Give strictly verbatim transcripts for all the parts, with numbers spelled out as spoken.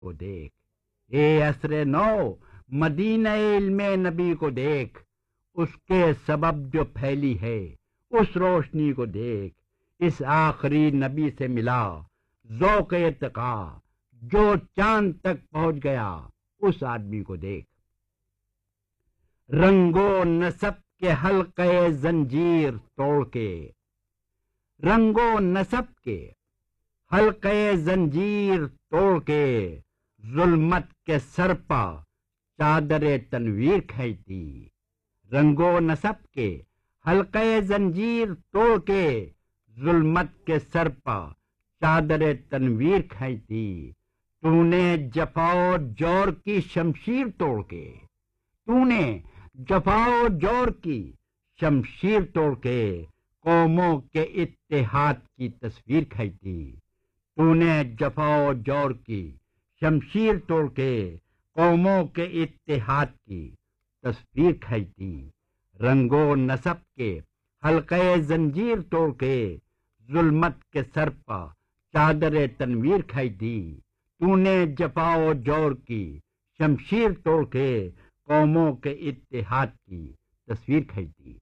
کو دیکھ، اے عصر نو مدینہ علم نبی کو دیکھ، اس کے سبب جو پھیلی ہے اس روشنی کو دیکھ، اس آخری نبی سے ملا ذوق ارتقا، جو چاند تک پہنچ گیا اس آدمی کو دیکھ۔ رنگو نسب کے حلقے زنجیر توڑ کے، رنگو نسب کے حلقے زنجیر توڑ کے، ظلمت کے سر پا چادر تنویر کھینچتی، رنگو نسب کے حلقے زنجیر توڑ کے، ظلمت کے سر پا چادر تنویر کھینچتی، تو نے جفا و جور کی شمشیر توڑ کے، تو نے جفا و جور کی شمشیر توڑ کے قوموں کے اتحاد کی تصویر کھینچتی، تو نے جفا و جور کی شمشیر توڑ کے قوموں کے اتحاد کی تصویر کھینچتی، رنگ و نسب کے حلقے زنجیر توڑ کے، ظلمت کے سر پا چادر تنویر کھینچتی، تو نے جفا و جور کی شمشیر توڑ کے قوموں کے اتحاد کی تصویر کھینچتی۔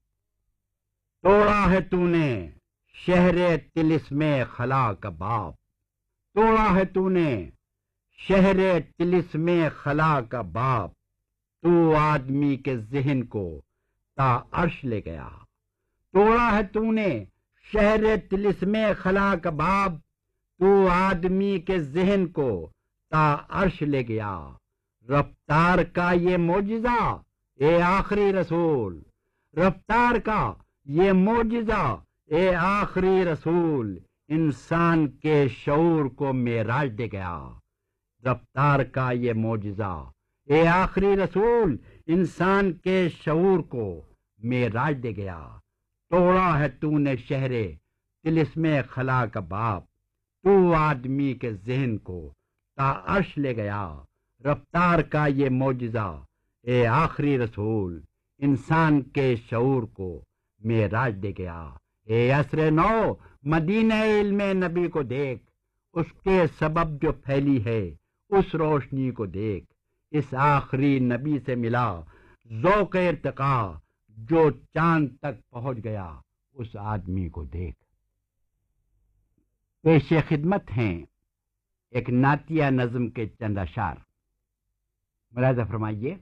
توڑا ہے تو نے شہر طلسم خلا کا باب، توڑا ہے تو نے شہر طلسم خلا کا باب، تو آدمی کے ذہن کو تا عرش لے گیا، توڑا ہے تو نے شہر طلسم خلا کا باب، تو آدمی کے ذہن کو تا عرش لے گیا، رفتار کا یہ معجزہ اے آخری رسول، رفتار کا یہ معجزہ اے آخری رسول، انسان کے شعور کو معراج دے گیا، رفتار کا یہ معجزہ اے آخری رسول، انسان کے شعور کو معراج دے گیا، توڑا ہے تو نے شہر طلسم خلا کا باب، تو آدمی کے ذہن کو تا عرش لے گیا، رفتار کا یہ معجزہ اے آخری رسول، انسان کے شعور کو معراج دے گیا، اے عصر نو مدینہ علم نبی کو دیکھ، اس کے سبب جو پھیلی ہے اس روشنی کو دیکھ، اس آخری نبی سے ملا ذوق ارتقا، جو چاند تک پہنچ گیا اس آدمی کو دیکھ۔ پیش خدمت ہیں ایک نعتیہ نظم کے چند اشعار، ملاحظہ فرمائیے۔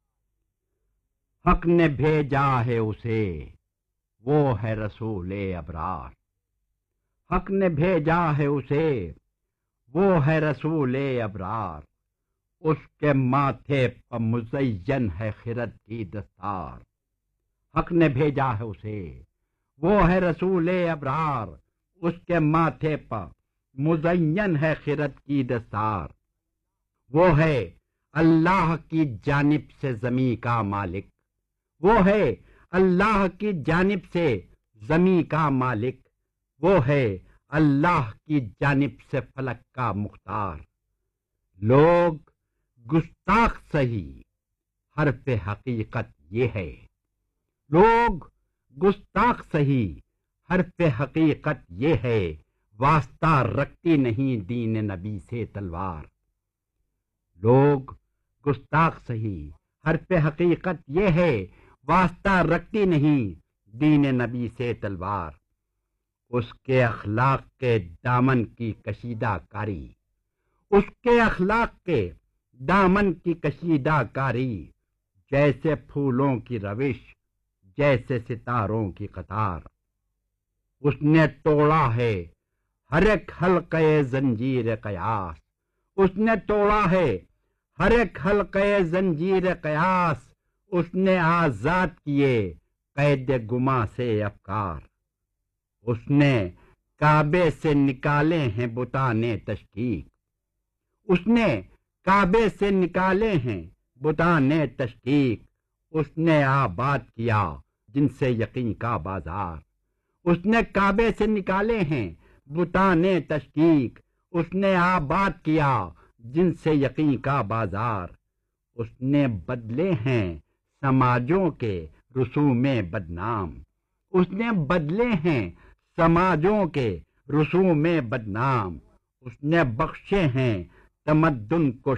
حق نے بھیجا ہے اسے، وہ ہے رسول ابرار، حق نے بھیجا ہے اسے، وہ ہے رسول ابرار، اس کے ماتھے پر مزین ہے خرد کی دستار، حق نے بھیجا ہے اسے، وہ ہے رسول ابرار، اس کے ماتھے پر مزین ہے خرد کی دستار، وہ ہے اللہ کی جانب سے زمیں کا مالک، وہ ہے اللہ کی جانب سے زمیں کا مالک، وہ ہے اللہ کی جانب سے فلک کا مختار، لوگ گستاخ سہی حرف حقیقت یہ ہے، لوگ گستاخ سہی حرف حقیقت یہ ہے، واسطہ رکھتی نہیں دین نبی سے تلوار، لوگ گستاخ سہی حرف حقیقت یہ ہے، واسطہ رکھتی نہیں دین نبی سے تلوار، اس کے اخلاق کے دامن کی کشیدہ کاری، اس کے اخلاق کے دامن کی کشیدہ کاری، جیسے پھولوں کی روش، جیسے ستاروں کی قطار، اس نے توڑا ہے ہر ایک حلقے زنجیر قیاس، اس نے توڑا ہے ہر ایک حلقے زنجیر قیاس، اس نے آزاد کیے قید گما سے افکار، اس نے کعبے سے نکالے ہیں بتان تشکیک، اس نے کعبے سے نکالے ہیں بتان تشکیک، اس نے آباد کیا جن سے یقین کا بازار، اس نے کعبے سے نکالے ہیں بتان تشکیک، اس نے آباد کیا جن سے یقین کا بازار، اس نے بدلے ہیں سماجوں کے رسوم بدنام، اس نے بدلے ہیں سماجوں کے رسوم بدنام، اس نے بخشے ہیں تمدن کو